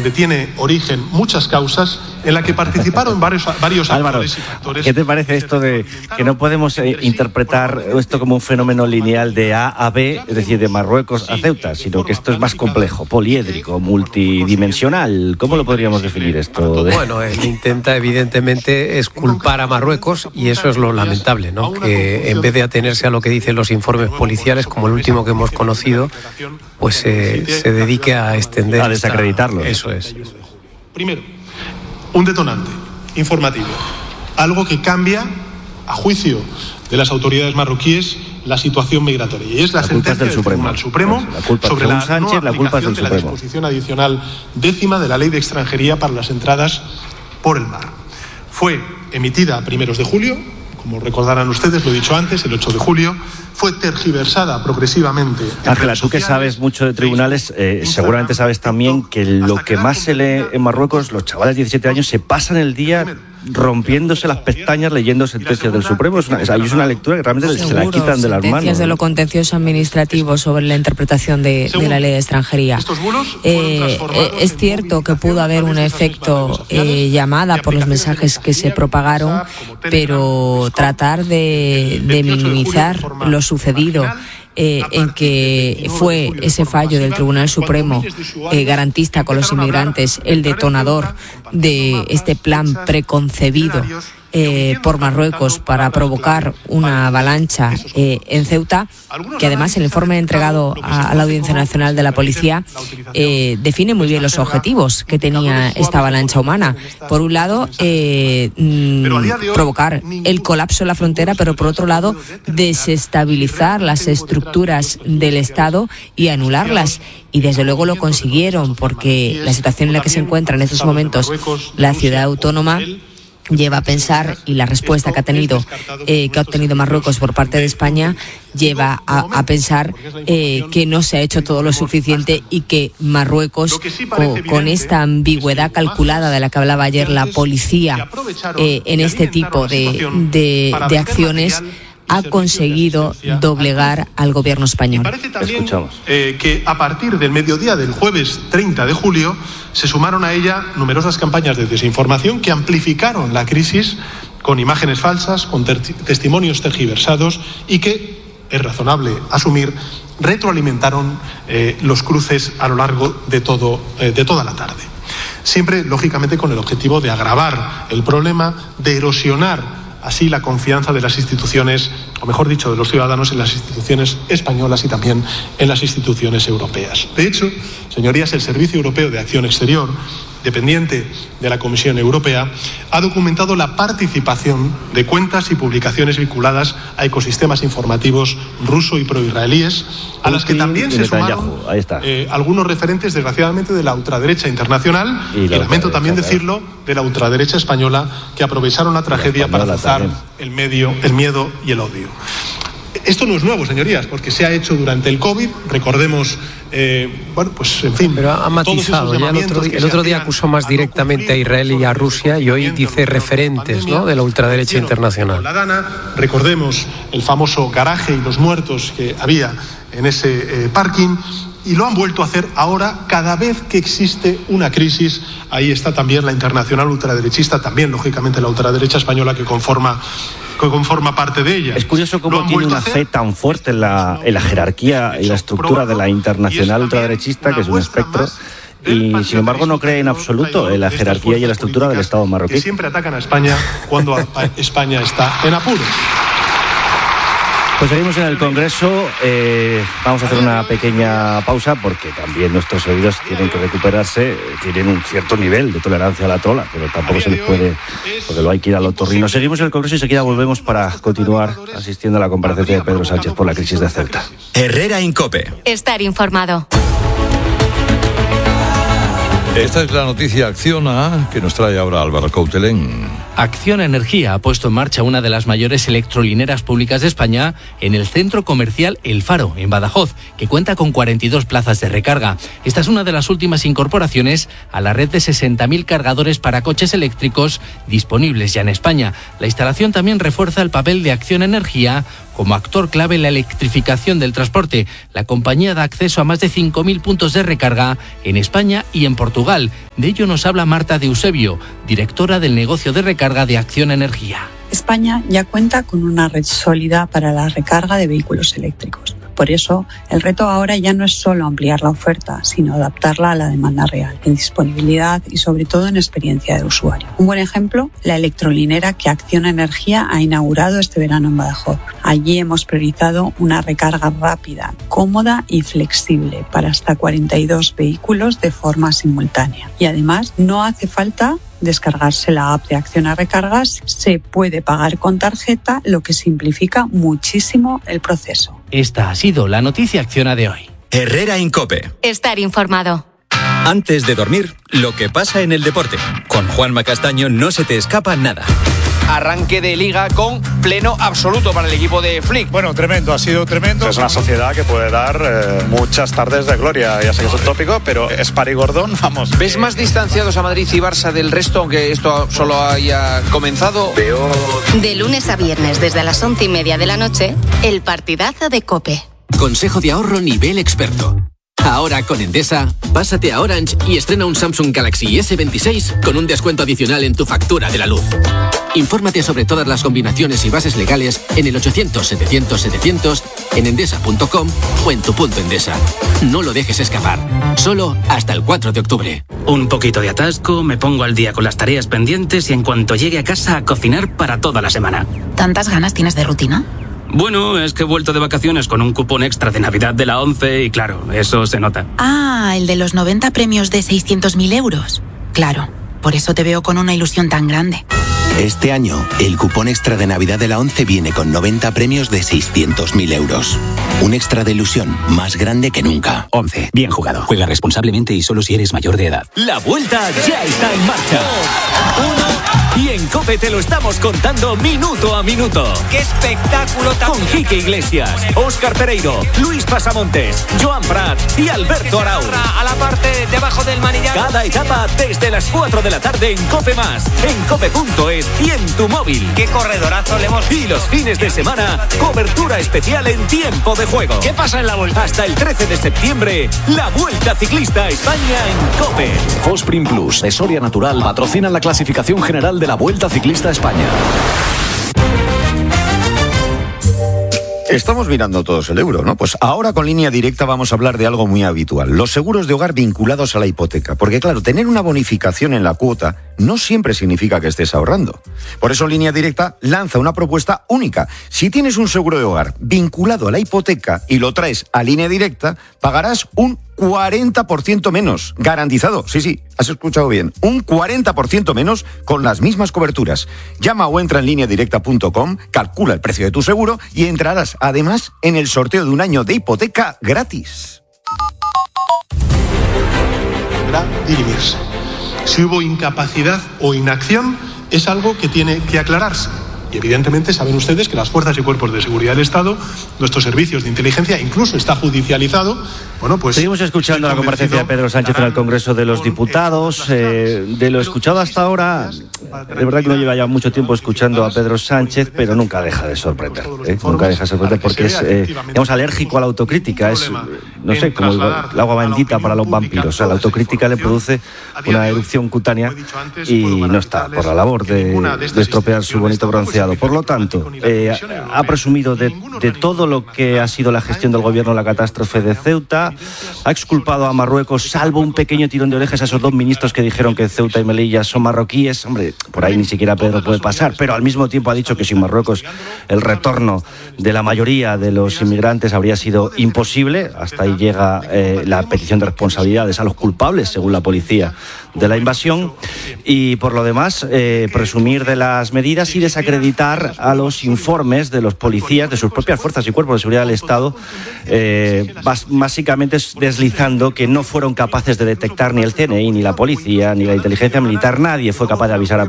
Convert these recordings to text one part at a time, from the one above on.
donde tiene origen muchas causas, en la que participaron varios Álvaro, actores y factores. ¿qué te parece esto de que no podemos interpretar esto como un fenómeno lineal de A a B, es decir, de Marruecos a Ceuta, sino que esto es más complejo, poliédrico, multidimensional? ¿Cómo lo podríamos definir esto? Bueno, él intenta evidentemente es culpar a Marruecos y eso es lo lamentable, ¿no? Que en vez de atenerse a lo que dicen los informes policiales, como el último que hemos conocido, pues se dedique a extender... A desacreditarlo. Eso es. Primero, un detonante informativo, algo que cambia, a juicio de las autoridades marroquíes, la situación migratoria, y es la sentencia del Tribunal Supremo sobre la no aplicación de la disposición adicional 10ª de la Ley de Extranjería para las entradas por el mar. Fue emitida a primeros de julio, como recordarán ustedes, lo he dicho antes, el 8 de julio, fue tergiversada progresivamente. Ángela, tú que sabes mucho de tribunales, seguramente sabes también que lo que más se lee en Marruecos, los chavales de 17 años se pasan el día rompiéndose las pestañas leyendo sentencias del Supremo. Es una lectura que realmente se la quitan de las manos. Sentencias de lo contencioso administrativo sobre la interpretación de la ley de extranjería. Es cierto que pudo haber un efecto llamada por los mensajes que se propagaron, pero tratar de minimizar lo sucedido en que fue ese fallo del Tribunal Supremo garantista con los inmigrantes el detonador de este plan preconcebido por Marruecos para provocar una avalancha en Ceuta, que además el informe entregado a la Audiencia Nacional de la Policía define muy bien los objetivos que tenía esta avalancha humana. Por un lado, provocar el colapso en la frontera, pero por otro lado, desestabilizar las estructuras del Estado y anularlas. Y desde luego lo consiguieron, porque la situación en la que se encuentra en estos momentos la ciudad autónoma lleva a pensar, y la respuesta que ha obtenido Marruecos por parte de España lleva a pensar que no se ha hecho todo lo suficiente y que Marruecos, con esta ambigüedad calculada de la que hablaba ayer la policía en este tipo de acciones, ha conseguido doblegar al gobierno español. Parece también que a partir del mediodía del jueves 30 de julio se sumaron a ella numerosas campañas de desinformación que amplificaron la crisis con imágenes falsas, con testimonios tergiversados y que, es razonable asumir, retroalimentaron los cruces a lo largo de toda la tarde. Siempre, lógicamente, con el objetivo de agravar el problema, de erosionar así la confianza de las instituciones, o mejor dicho, de los ciudadanos en las instituciones españolas y también en las instituciones europeas. De hecho, señorías, el Servicio Europeo de Acción Exterior, dependiente de la Comisión Europea, ha documentado la participación de cuentas y publicaciones vinculadas a ecosistemas informativos ruso y proisraelíes, a las que también se sumaron algunos referentes, desgraciadamente, de la ultraderecha internacional y lamento también decirlo, de la ultraderecha española, que aprovecharon la tragedia para azuzar el miedo y el odio. Esto no es nuevo, señorías, porque se ha hecho durante el COVID, recordemos, en fin. Pero ha matizado, ya el otro día acusó más directamente a Israel y a Rusia y hoy dice referentes, ¿no?, de la ultraderecha internacional. Recordemos el famoso garaje y los muertos que había en ese parking, y lo han vuelto a hacer ahora cada vez que existe una crisis. Ahí está también la internacional ultraderechista, también lógicamente la ultraderecha española que conforma parte de ella. Es curioso cómo tiene una fe tan fuerte en la jerarquía y la estructura de la internacional ultraderechista, que es un espectro, y sin embargo no cree en absoluto en la jerarquía y en la estructura del Estado marroquí. Que siempre atacan a España cuando España está en apuros. Pues seguimos en el Congreso, vamos a hacer una pequeña pausa porque también nuestros oídos tienen que recuperarse, tienen un cierto nivel de tolerancia a la tola, pero tampoco se les puede, porque lo hay que ir al otorrino. Seguimos en el Congreso y enseguida volvemos para continuar asistiendo a la comparecencia de Pedro Sánchez por la crisis de Ceuta. Herrera en COPE. Estar informado. Esta es la noticia Acciona que nos trae ahora Álvaro Coutelén. Acciona Energía ha puesto en marcha una de las mayores electrolineras públicas de España en el centro comercial El Faro, en Badajoz, que cuenta con 42 plazas de recarga. Esta es una de las últimas incorporaciones a la red de 60.000 cargadores para coches eléctricos disponibles ya en España. La instalación también refuerza el papel de Acciona Energía como actor clave en la electrificación del transporte. La compañía da acceso a más de 5.000 puntos de recarga en España y en Portugal. De ello nos habla Marta de Eusebio, directora del negocio de recarga de Acciona Energía. España ya cuenta con una red sólida para la recarga de vehículos eléctricos. Por eso, el reto ahora ya no es solo ampliar la oferta, sino adaptarla a la demanda real, en disponibilidad y sobre todo en experiencia de usuario. Un buen ejemplo, la electrolinera que Acciona Energía ha inaugurado este verano en Badajoz. Allí hemos priorizado una recarga rápida, cómoda y flexible para hasta 42 vehículos de forma simultánea. Y además, no hace falta descargarse la app de Acciona Recargas, se puede pagar con tarjeta, lo que simplifica muchísimo el proceso. Esta ha sido la noticia Acciona de hoy. Herrera en COPE. Estar informado. Antes de dormir, lo que pasa en el deporte. Con Juanma Castaño no se te escapa nada. Arranque de liga con pleno absoluto para el equipo de Flick. Bueno, tremendo, ha sido tremendo. Es una sociedad que puede dar muchas tardes de gloria. Ya sé que es un tópico, pero es Parigordón, vamos. ¿Ves más distanciados a Madrid y Barça del resto, aunque esto solo haya comenzado? De lunes a viernes, desde las 11:30 de la noche, el partidazo de COPE. Consejo de ahorro nivel experto. Ahora con Endesa, pásate a Orange y estrena un Samsung Galaxy S26 con un descuento adicional en tu factura de la luz. Infórmate sobre todas las combinaciones y bases legales en el 800-700-700, en endesa.com o en tu punto Endesa. No lo dejes escapar. Solo hasta el 4 de octubre. Un poquito de atasco, me pongo al día con las tareas pendientes y en cuanto llegue a casa a cocinar para toda la semana. ¿Tantas ganas tienes de rutina? Bueno, es que he vuelto de vacaciones con un cupón extra de Navidad de la 11 y claro, eso se nota. Ah, el de los 90 premios de 600.000 euros. Claro, por eso te veo con una ilusión tan grande. Este año, el cupón extra de Navidad de la 11 viene con 90 premios de 600.000 euros. Un extra de ilusión más grande que nunca. 11. Bien jugado. Juega responsablemente y solo si eres mayor de edad. La vuelta ya está en marcha. Y en COPE te lo estamos contando minuto a minuto. ¡Qué espectáculo tan! Con Quique Iglesias, Óscar Pereiro, Luis Pasamontes, Joan Prat y Alberto Arau. A la parte debajo del manillar. Cada etapa desde las 4 de la tarde en COPE+, en cope.es y en tu móvil. ¡Qué corredorazo le hemos visto! Y los fines de semana, cobertura especial en tiempo de juego. ¿Qué pasa en la vuelta? Hasta el 13 de septiembre, la Vuelta Ciclista a España en COPE. Fosprin Plus de Soria Natural patrocinan la clasificación general de la Vuelta Ciclista a España. Estamos mirando todos el euro, ¿no? Pues ahora con Línea Directa vamos a hablar de algo muy habitual, los seguros de hogar vinculados a la hipoteca. Porque claro, tener una bonificación en la cuota no siempre significa que estés ahorrando. Por eso Línea Directa lanza una propuesta única. Si tienes un seguro de hogar vinculado a la hipoteca y lo traes a Línea Directa, pagarás un 40% menos, garantizado. Sí, has escuchado bien. Un 40% menos con las mismas coberturas. Llama o entra en lineadirecta.com, calcula el precio de tu seguro y entrarás además en el sorteo de un año de hipoteca gratis. Deberá dirimirse. Si hubo incapacidad o inacción, es algo que tiene que aclararse. Y evidentemente saben ustedes que las fuerzas y cuerpos de seguridad del Estado, nuestros servicios de inteligencia, incluso está judicializado. Bueno, pues seguimos escuchando la comparecencia de Pedro Sánchez en el Congreso de los Diputados. De lo escuchado hasta ahora, de verdad que uno lleva ya mucho tiempo escuchando a Pedro Sánchez, pero nunca deja de sorprender. Nunca deja de sorprender porque es, digamos, alérgico a la autocrítica. Es, no sé, como el agua bendita para los vampiros. O sea, la autocrítica le produce una erupción cutánea y no está por la labor de estropear su bonito bronceado. Por lo tanto, ha presumido de todo lo que ha sido la gestión del gobierno en la catástrofe de Ceuta, ha exculpado a Marruecos, salvo un pequeño tirón de orejas a esos dos ministros que dijeron que Ceuta y Melilla son marroquíes. Hombre, por ahí ni siquiera Pedro puede pasar, pero al mismo tiempo ha dicho que sin Marruecos el retorno de la mayoría de los inmigrantes habría sido imposible. Hasta ahí llega la petición de responsabilidades a los culpables, según la policía, de la invasión. Y por lo demás, presumir de las medidas y desacreditar a los informes de los policías, de sus propias fuerzas y cuerpos de seguridad del Estado, básicamente deslizando que no fueron capaces de detectar ni el CNI, ni la policía, ni la inteligencia militar. Nadie fue capaz de avisar a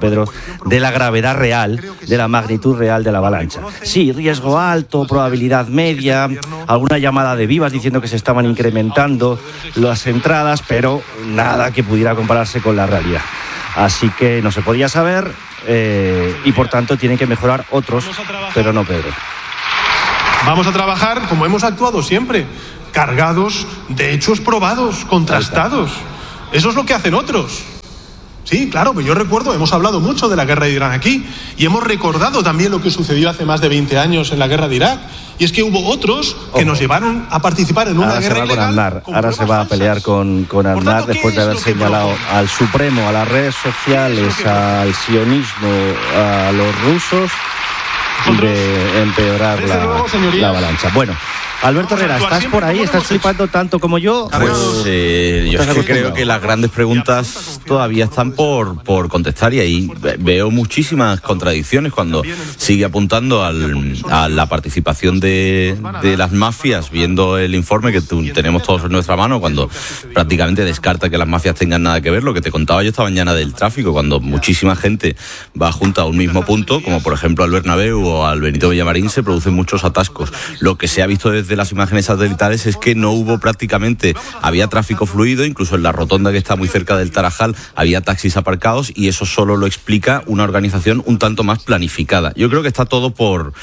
Pedro, de la gravedad real, de la magnitud real de la avalancha. Sí, riesgo alto, probabilidad media, alguna llamada de vivas diciendo que se estaban incrementando las entradas, pero nada que pudiera compararse con la realidad. Así que no se podía saber y por tanto tienen que mejorar otros, pero no Pedro. Vamos a trabajar como hemos actuado siempre, cargados de hechos probados, contrastados. Eso es lo que hacen otros. Sí, claro, pues yo recuerdo, hemos hablado mucho de la guerra de Irán aquí y hemos recordado también lo que sucedió hace más de 20 años en la guerra de Irak. Y es que hubo otros que nos llevaron a participar en una guerra ilegal. Ahora se va a pelear con Aznar después de haber señalado al Supremo, a las redes sociales, al sionismo, a los rusos, de empeorar la avalancha. Bueno, Alberto Herrera, ¿estás por ahí? ¿Estás flipando tanto como yo? Pues yo es que creo que las grandes preguntas todavía están por contestar, y ahí veo muchísimas contradicciones cuando sigue apuntando a la participación de las mafias, viendo el informe que tenemos todos en nuestra mano, cuando prácticamente descarta que las mafias tengan nada que ver. Lo que te contaba yo esta mañana del tráfico, cuando muchísima gente va junta a un mismo punto, como por ejemplo al Bernabéu o al Benito Villamarín, se producen muchos atascos. Lo que se ha visto desde las imágenes satelitales es que no hubo prácticamente, había tráfico fluido, incluso en la rotonda que está muy cerca del Tarajal había taxis aparcados, y eso solo lo explica una organización un tanto más planificada. Yo creo que está todo por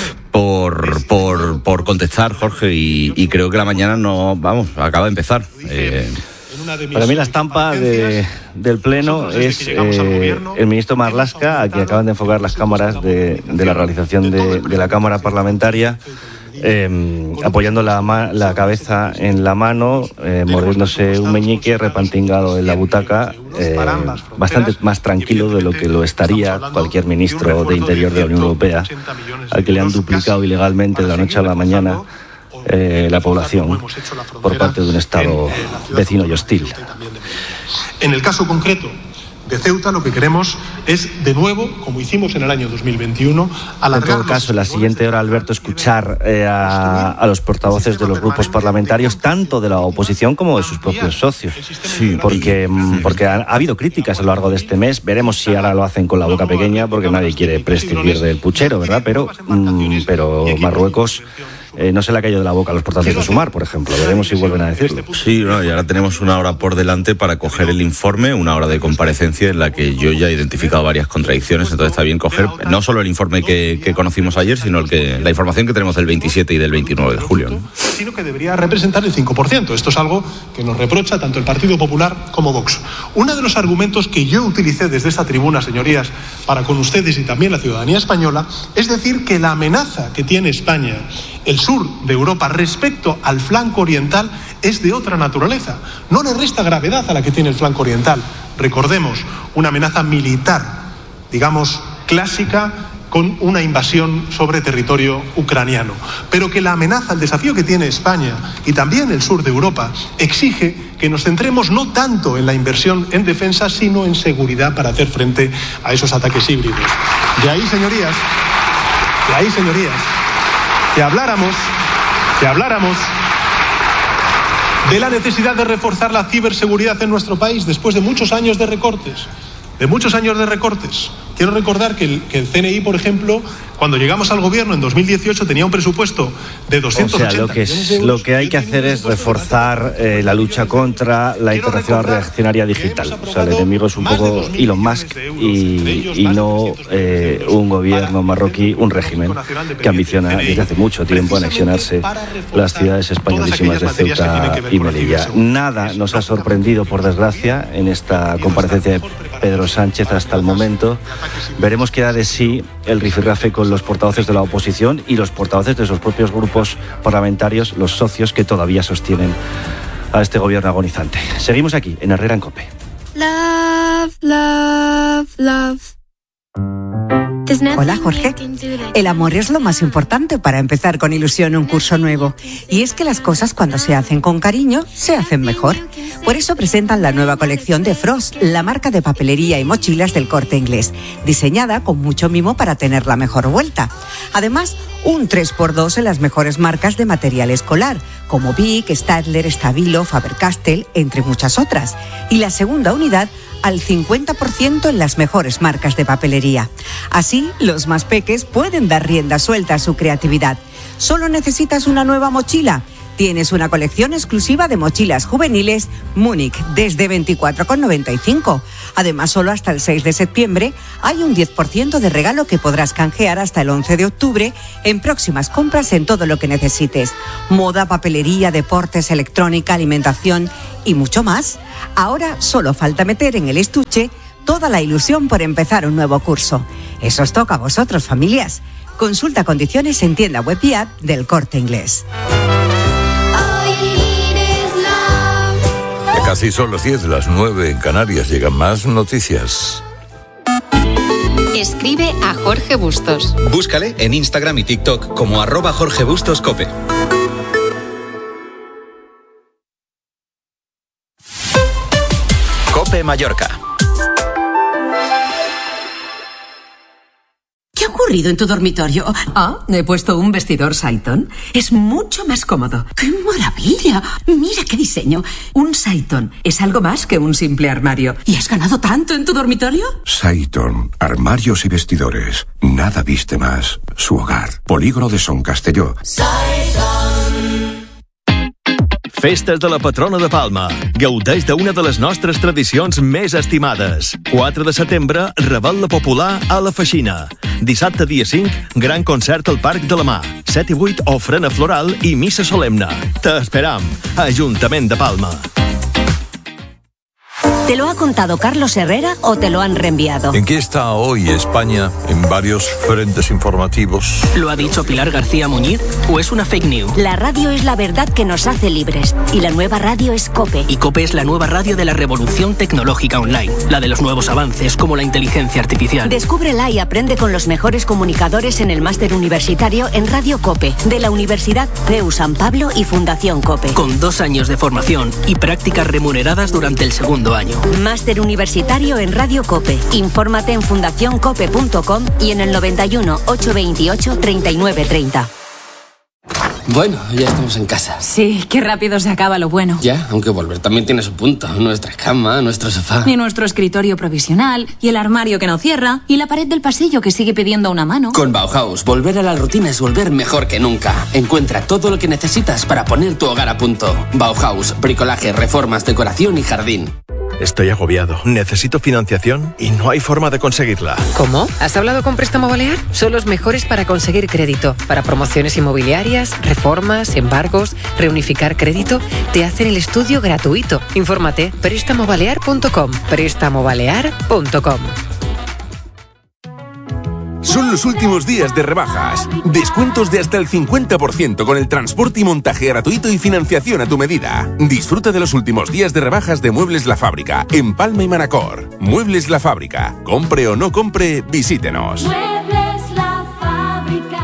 contestar, Jorge, y creo que la mañana acaba de empezar. Para mí la estampa del Pleno es el ministro Marlaska, a quien acaban de enfocar las cámaras de la realización de la Cámara Parlamentaria, apoyando la cabeza en la mano, mordiéndose un meñique, repantingado en la butaca, bastante más tranquilo de lo que lo estaría cualquier ministro de Interior de la Unión Europea, al que le han duplicado ilegalmente de la noche a la mañana la población por parte de un Estado vecino y hostil. En el caso concreto de Ceuta, lo que queremos es, de nuevo, como hicimos en el año 2021, alargar... En todo caso, en la siguiente hora, Alberto, escuchar a los portavoces de los grupos parlamentarios, tanto de la oposición como de sus propios socios. Sí, porque ha habido críticas a lo largo de este mes. Veremos si ahora lo hacen con la boca pequeña, porque nadie quiere prescindir del puchero, ¿verdad? Pero Marruecos... no se le ha caído de la boca a los portavoces de Sumar, por ejemplo. Veremos si vuelven a decirlo. Sí, y ahora tenemos una hora por delante para coger el informe, una hora de comparecencia en la que yo ya he identificado varias contradicciones. Entonces está bien coger no solo el informe que conocimos ayer, sino la información que tenemos del 27 y del 29 de julio, ¿no? Sino que debería representar el 5%. Esto es algo que nos reprocha tanto el Partido Popular como Vox. Uno de los argumentos que yo utilicé desde esta tribuna, señorías, para con ustedes y también la ciudadanía española, es decir que la amenaza que tiene España, el sur de Europa, respecto al flanco oriental, es de otra naturaleza. No le resta gravedad a la que tiene el flanco oriental. Recordemos, una amenaza militar, digamos, clásica, con una invasión sobre territorio ucraniano. Pero que la amenaza, el desafío que tiene España y también el sur de Europa, exige que nos centremos no tanto en la inversión en defensa, sino en seguridad para hacer frente a esos ataques híbridos. De ahí, señorías, que habláramos de la necesidad de reforzar la ciberseguridad en nuestro país después de muchos años de recortes. Quiero recordar que el CNI, por ejemplo, cuando llegamos al gobierno en 2018 tenía un presupuesto de 280 millones de euros. Lo que hay que hacer es reforzar la lucha contra la internacional reaccionaria digital. O sea, el enemigo es un poco Elon Musk y no un gobierno marroquí, un régimen que ambiciona desde hace mucho tiempo anexionarse las ciudades españolísimas de Ceuta y Melilla. Nada nos ha sorprendido, por desgracia, en esta comparecencia de Pedro Sánchez hasta el momento. Veremos qué da de sí el rifirrafe con los portavoces de la oposición y los portavoces de sus propios grupos parlamentarios, los socios que todavía sostienen a este gobierno agonizante. Seguimos aquí, en Herrera en COPE. Love, love, love. Hola, Jorge. El amor es lo más importante para empezar con ilusión un curso nuevo. Y es que las cosas, cuando se hacen con cariño, se hacen mejor. Por eso presentan la nueva colección de Frost, la marca de papelería y mochilas del Corte Inglés, diseñada con mucho mimo para tener la mejor vuelta. Además, un 3x2 en las mejores marcas de material escolar, como Bic, Stadler, Stabilo, Faber-Castell, entre muchas otras. Y la segunda unidad al 50% en las mejores marcas de papelería. Así, los más peques pueden dar rienda suelta a su creatividad. ¿Solo necesitas una nueva mochila? Tienes una colección exclusiva de mochilas juveniles Múnich desde 24,95. Además, solo hasta el 6 de septiembre hay un 10% de regalo que podrás canjear hasta el 11 de octubre en próximas compras en todo lo que necesites. Moda, papelería, deportes, electrónica, alimentación y mucho más. Ahora solo falta meter en el estuche toda la ilusión por empezar un nuevo curso. Eso os toca a vosotros, familias. Consulta condiciones en tienda web y app del Corte Inglés. Casi son las 10, las 9 en Canarias. Llegan más noticias. Escribe a Jorge Bustos. Búscale en Instagram y TikTok como @JorgeBustosCope. Cope Mallorca. ¿Qué ha ocurrido en tu dormitorio? He puesto un vestidor Saiton. Es mucho más cómodo. ¡Qué maravilla! Mira qué diseño. Un Saiton es algo más que un simple armario. ¿Y has ganado tanto en tu dormitorio? Saiton, armarios y vestidores. Nada viste más. Su hogar. Polígono de Son Castelló. Festes de la patrona de Palma. Gaudeix d'una de les nostres tradicions més estimades. 4 de setembre, Revetlla Popular a la Feixina. Dissabte, dia 5, gran concert al Parc de la Mar. 7 i 8, ofrena floral i missa solemne. T'esperam. Ajuntament de Palma. ¿Te lo ha contado Carlos Herrera o te lo han reenviado? ¿En qué está hoy España en varios frentes informativos? ¿Lo ha dicho Pilar García Muñiz o es una fake news? La radio es la verdad que nos hace libres y la nueva radio es COPE. Y COPE es la nueva radio de la revolución tecnológica online, la de los nuevos avances como la inteligencia artificial. Descúbrela y aprende con los mejores comunicadores en el máster universitario en Radio COPE, de la Universidad CEU San Pablo y Fundación COPE. Con 2 años de formación y prácticas remuneradas durante el segundo año. Máster universitario en Radio COPE. Infórmate en fundacioncope.com y en el 91 828 3930. Bueno, ya estamos en casa. Sí, qué rápido se acaba lo bueno. Ya, aunque volver también tiene su punto. Nuestra cama, nuestro sofá. Y nuestro escritorio provisional, y el armario que no cierra, y la pared del pasillo que sigue pidiendo una mano. Con Bauhaus, volver a la rutina es volver mejor que nunca. Encuentra todo lo que necesitas para poner tu hogar a punto. Bauhaus, bricolaje, reformas, decoración y jardín. Estoy agobiado. Necesito financiación y no hay forma de conseguirla. ¿Cómo? ¿Has hablado con Préstamo Balear? Son los mejores para conseguir crédito. Para promociones inmobiliarias, reformas, embargos, reunificar crédito. Te hacen el estudio gratuito. Infórmate. Prestamobalear.com. Prestamobalear.com. Son los últimos días de rebajas. Descuentos de hasta el 50% con el transporte y montaje gratuito y financiación a tu medida. Disfruta de los últimos días de rebajas de Muebles La Fábrica en Palma y Manacor. Muebles La Fábrica. Compre o no compre, visítenos. Muebles La Fábrica.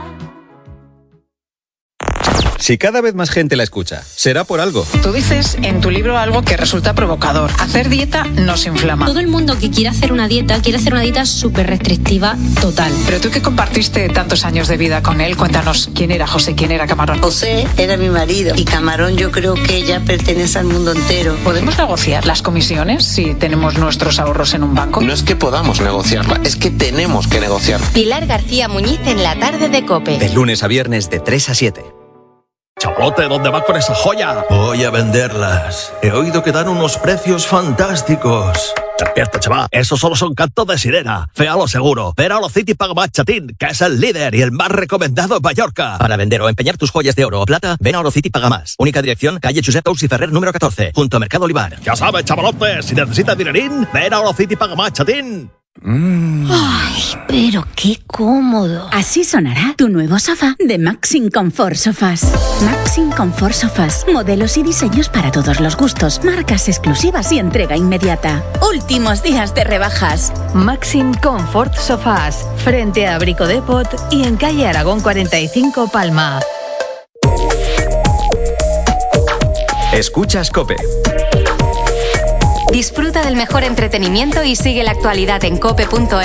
Si cada vez más gente la escucha, será por algo. Tú dices en tu libro algo que resulta provocador. Hacer dieta nos inflama. Todo el mundo que quiere hacer una dieta súper restrictiva total. Pero tú que compartiste tantos años de vida con él, cuéntanos quién era José, quién era Camarón. José era mi marido y Camarón yo creo que ya pertenece al mundo entero. ¿Podemos negociar las comisiones si tenemos nuestros ahorros en un banco? No es que podamos negociarla, es que tenemos que negociar. Pilar García Muñiz en la tarde de COPE. De lunes a viernes de 3 a 7. Chavalote, ¿dónde vas con esa joya? Voy a venderlas. He oído que dan unos precios fantásticos. Despierta, chaval. Esos solo son cantos de sirena. Féalo seguro. Ven a Orocity Paga Más Chatín, que es el líder y el más recomendado en Mallorca. Para vender o empeñar tus joyas de oro o plata, ven a Orocity Paga Más. Única dirección, calle Josep Tous y Ferrer, número 14, junto a Mercado Olivar. Ya sabes, chavalote, si necesitas dinerín, ven a Orocity Paga Más Chatín. Ay, pero qué cómodo. Así sonará tu nuevo sofá de Maxim Comfort Sofás. Maxim Comfort Sofás. Modelos y diseños para todos los gustos. Marcas exclusivas y entrega inmediata. Últimos días de rebajas. Maxim Comfort Sofás. Frente a Brico Depot y en calle Aragón 45 Palma. Escuchas COPE. Disfruta del mejor entretenimiento y sigue la actualidad en cope.es.